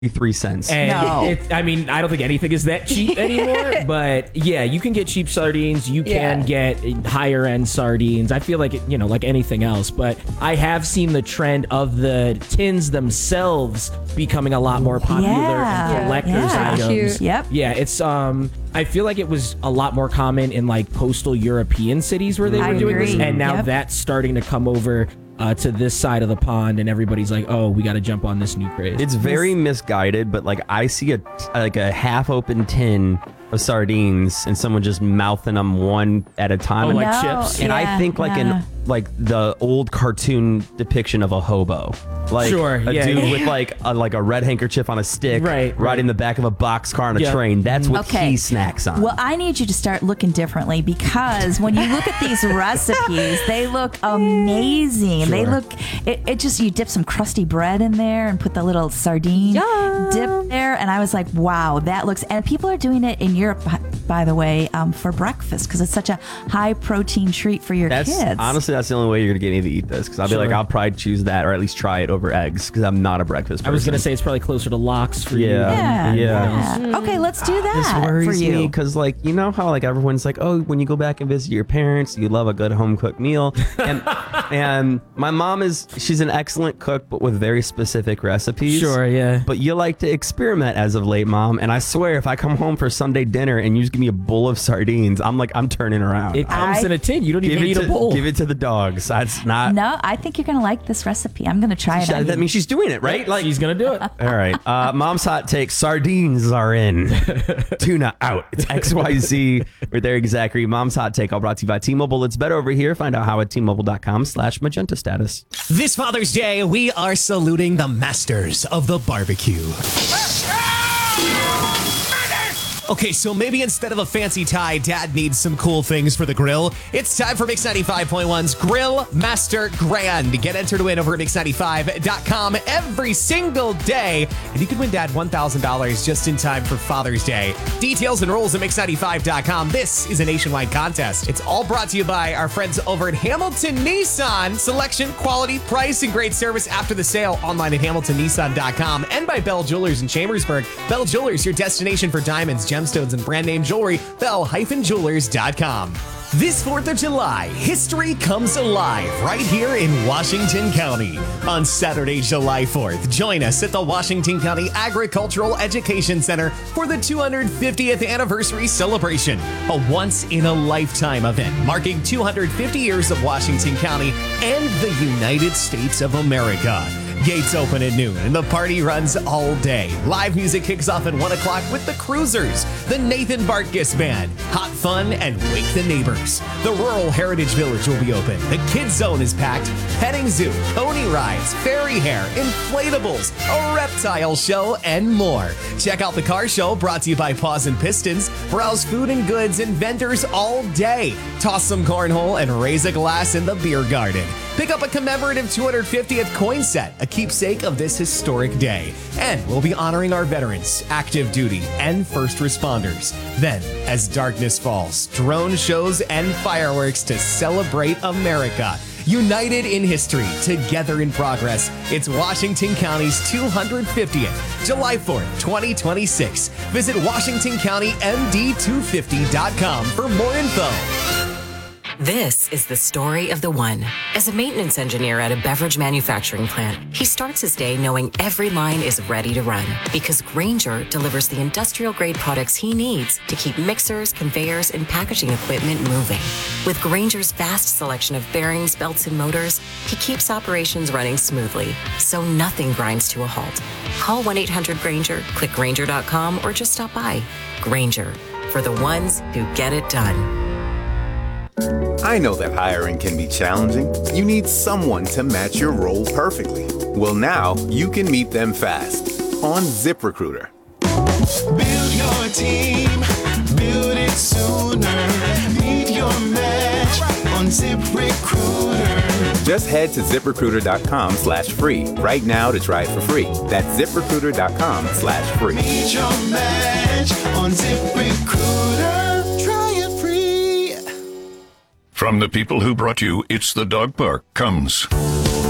$0.33. And No. I mean, I don't think anything is that cheap anymore. But yeah, you can get cheap sardines. You can get higher end sardines. I feel like it, like anything else. But I have seen the trend of the tins themselves becoming a lot more popular and collector's items. Cute. Yep. Yeah, it's I feel like it was a lot more common in like coastal European cities where they I were doing this, agree. and now Yep. that's starting to come over to this side of the pond, and everybody's like, "Oh, we got to jump on this new craze." It's very misguided, but like I see a half-open tin of sardines and someone just mouthing them one at a time. Oh, and, like No, chips? and I yeah, think like yeah. like the old cartoon depiction of a hobo, like Sure, a yeah, dude yeah. with like a red handkerchief on a stick, Right, riding the back of a boxcar on a Yeah. train. That's what Okay. he snacks on. Well, I need you to start looking differently because when you look at these recipes, they look amazing. They Sure. look, it just, you dip some crusty bread in there and put the little sardine dip there. And I was like, wow, that looks, and people are doing it in Europe, by the way, for breakfast because it's such a high protein treat for your kids. Honestly, that's the only way you're gonna get me to eat this because I'll be like, Sure. I'll probably choose that or at least try it over eggs because I'm not a breakfast person. I was gonna say it's probably closer to lox for you. Yeah. Yeah. Okay, let's do This that worries for you. me because, like, you know how like everyone's like, oh, when you go back and visit your parents, you love a good home cooked meal, and my mom she's an excellent cook, but with very specific recipes. Sure, yeah. But you like to experiment as of late, Mom. And I swear, if I come home for Sunday dinner and you just give me a bowl of sardines, I'm turning around. It comes in a tin. You don't even need a bowl. Give it to the dogs. That's not. No, I think you're going to like this recipe. I'm going to try it. That means she's doing it, right? Like She's gonna do it. All right. Mom's hot take: sardines are in, tuna out. It's XYZ with Eric Zachary. Mom's hot take, all brought to you by T-Mobile. It's better over here. Find out how at T-Mobile.com/magenta status. This Father's Day, we are saluting the masters of the barbecue. Okay, so maybe instead of a fancy tie, Dad needs some cool things for the grill. It's time for Mix 95.1's Grill Master Grand. Get entered to win over at Mix95.com every single day. And you can win Dad $1,000 just in time for Father's Day. Details and rules at Mix95.com. This is a nationwide contest. It's all brought to you by our friends over at Hamilton Nissan. Selection, quality, price, and great service after the sale. Online at HamiltonNissan.com. And by Bell Jewelers in Chambersburg. Bell Jewelers, your destination for diamonds, gemstones, and brand name jewelry. Bell-Jewelers.com. This 4th of July, history comes alive right here in Washington County. On Saturday, July 4th, join us at the Washington County Agricultural Education Center for the 250th anniversary celebration, a once-in-a-lifetime event marking 250 years of Washington County and the United States of America. Gates open at noon and the party runs all day. Live music kicks off at 1 o'clock with the Cruisers, the Nathan Bartkus Band, Hot Fun, and Wake the Neighbors. The Rural Heritage Village will be open. The Kids Zone is packed. Petting zoo, pony rides, fairy hair, inflatables, a reptile show, and more. Check out the car show brought to you by Paws and Pistons. Browse food and goods and vendors all day. Toss some cornhole and raise a glass in the beer garden. Pick up a commemorative 250th coin set, a keepsake of this historic day. And we'll be honoring our veterans, active duty, and first responders. Then, as darkness falls, drone shows and fireworks to celebrate America. United in history, together in progress. It's Washington County's 250th, July 4th, 2026. Visit WashingtonCountyMD250.com for more info. This is the story of the one. As a maintenance engineer at a beverage manufacturing plant, he starts his day knowing every line is ready to run because Grainger delivers the industrial-grade products he needs to keep mixers, conveyors, and packaging equipment moving. With Grainger's vast selection of bearings, belts, and motors, he keeps operations running smoothly, so nothing grinds to a halt. Call 1-800-GRAINGER, click Grainger.com, or just stop by. Grainger, for the ones who get it done. I know that hiring can be challenging. You need someone to match your role perfectly. Well, now you can meet them fast on ZipRecruiter. Build your team, build it sooner. Meet your match on ZipRecruiter. Just head to ZipRecruiter.com/free right now to try it for free. That's ZipRecruiter.com/free. Meet your match on ZipRecruiter. Try it free. From the people who brought you It's the Dog Park comes